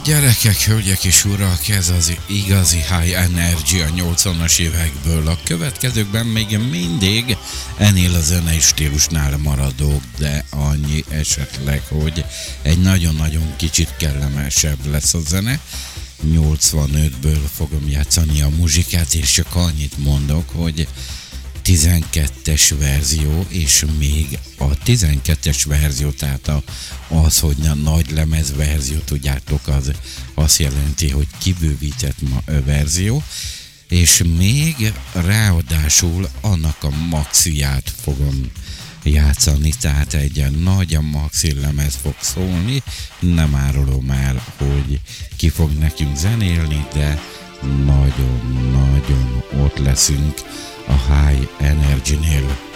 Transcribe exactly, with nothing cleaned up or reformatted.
Gyerekek, hölgyek és urak, ez az igazi High Energy a nyolcvanas évekből. A következőkben még mindig ennél a zenei stílusnál maradok, de annyi esetleg, hogy egy nagyon-nagyon kicsit kellemesebb lesz a zene. nyolcvanötből fogom játszani a muzsikát, és csak annyit mondok, hogy tizenkettes verzió, és még a tizenkettes verzió, tehát a, az, hogy a nagy lemez verzió, tudjátok, az azt jelenti, hogy kibővített verzió, és még ráadásul annak a maxiát fogom játszani, tehát egy nagy a maxi lemez fog szólni, nem árulom el, hogy ki fog nekünk zenélni, de nagyon-nagyon ott leszünk a High Energy-nél.